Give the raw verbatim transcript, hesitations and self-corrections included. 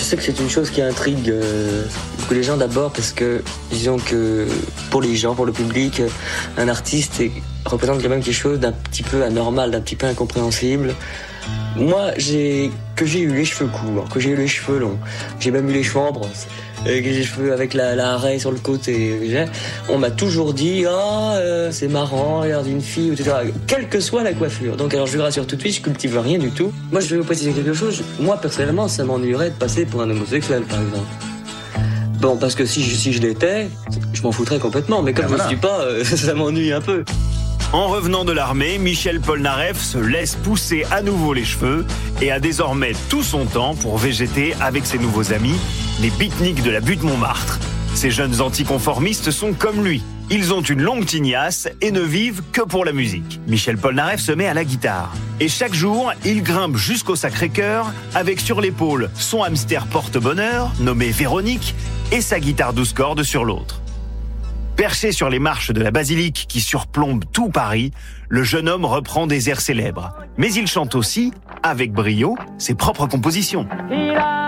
sais que c'est une chose qui intrigue euh, beaucoup les gens d'abord parce que, disons que pour les gens, pour le public, un artiste est, représente quand même quelque chose d'un petit peu anormal, d'un petit peu incompréhensible. Moi, j'ai, que j'ai eu les cheveux courts, que j'ai eu les cheveux longs, j'ai même eu les cheveux en brosse, et que j'ai les cheveux avec la, la raie sur le côté. On m'a toujours dit « Ah, oh, euh, c'est marrant, regarde une fille, et cetera » Quelle que soit la coiffure. Donc alors je vous rassure tout de suite, je cultive rien du tout. Moi, je vais vous préciser quelque chose. Moi, personnellement, ça m'ennuierait de passer pour un homosexuel, par exemple. Bon, parce que si je, si je l'étais, je m'en foutrais complètement. Mais comme ben je ne voilà. suis pas, euh, ça m'ennuie un peu. En revenant de l'armée, Michel Polnareff se laisse pousser à nouveau les cheveux et a désormais tout son temps pour végéter avec ses nouveaux amis, les beatniks de la butte Montmartre. Ces jeunes anticonformistes sont comme lui. Ils ont une longue tignasse et ne vivent que pour la musique. Michel Polnareff se met à la guitare. Et chaque jour, il grimpe jusqu'au Sacré-Cœur avec sur l'épaule son hamster porte-bonheur, nommé Véronique, et sa guitare douze cordes sur l'autre. Perché sur les marches de la basilique qui surplombe tout Paris, le jeune homme reprend des airs célèbres. Mais il chante aussi, avec brio, ses propres compositions.